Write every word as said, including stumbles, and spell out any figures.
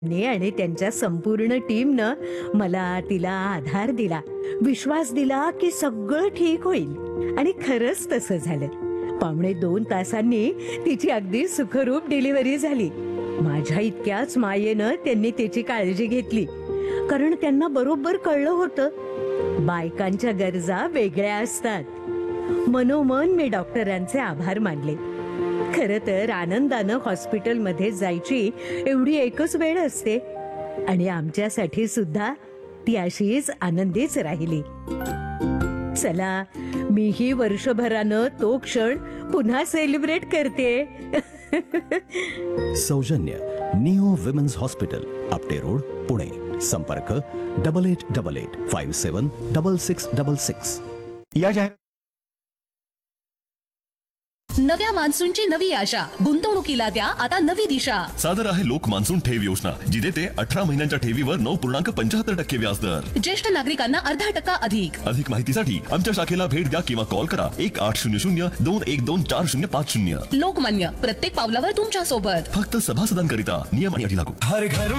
ने आणि त्यांच्या संपूर्ण टीमनं मला तिला आधार दिला, विश्वास दिला की सगळं ठीक होईल. आणि खरंच तसं झालं. पावणे दोन तासांनी तिची अगदी सुखरूप डिलिव्हरी झाली. माझ्या इतक्याच मायेनं त्यांनी तिची काळजी घेतली, कारण त्यांना बरोबर कळलं होतं बायकांच्या गरजा वेगळ्या असतात. मनोमन मी डॉक्टरांचे आभार मानले. खरं तर आनंदानं हॉस्पिटलमध्ये जायची एवढी एकच वेळ असते आणि आमच्यासाठी सुद्धा ती अशीच आनंदीच राहिली. चला, मीही वर्षभरानं तो क्षण पुन्हा सेलिब्रेट करते. सौजन्य neo women's hospital, Apte road, Pune. संपर्क double eight double eight five सेवन डबल सिक्स डबल सिक्स. या जाहिरात नव्या मान्सूनची नवी आशा, गुंतवणुकीला द्या आता नवी दिशा. सादर आहे लोक मान्सून ठेव योजना, जी देते अठरा महिन्यांच्या ठेवीवर नऊ पूर्णांक पंच्याहत्तर टक्के व्याजदर. ज्येष्ठ नागरिकांना अर्धा टक्का अधिक. अधिक माहितीसाठी आमच्या शाखेला भेट द्या किंवा कॉल करा एक आठ शून्य शून्य दोन एक दोन चार शून्य पाच शून्य. लोकमान्य, प्रत्येक पावलावर तुमच्या सोबत. फक्त सभासदांकरिता. नियम आणि अटी लागू. हर घर